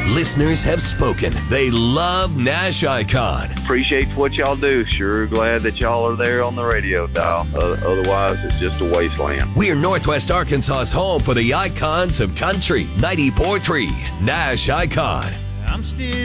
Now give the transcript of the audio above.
Listeners have spoken. They love Nash Icon. Appreciate what y'all do. Sure glad that y'all are there on the radio dial. Otherwise, it's just a wasteland. We're Northwest Arkansas's home for the icons of country. 94.3 Nash Icon. I'm still